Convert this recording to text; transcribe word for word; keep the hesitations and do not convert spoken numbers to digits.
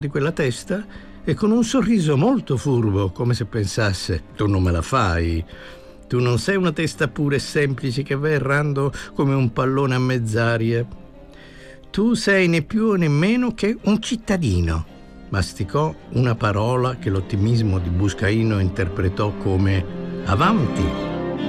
di quella testa e con un sorriso molto furbo, come se pensasse: tu non me la fai, tu non sei una testa pura e semplice che va errando come un pallone a mezz'aria, tu sei né più né meno che un cittadino. Masticò una parola che l'ottimismo di Buscaino interpretò come avanti.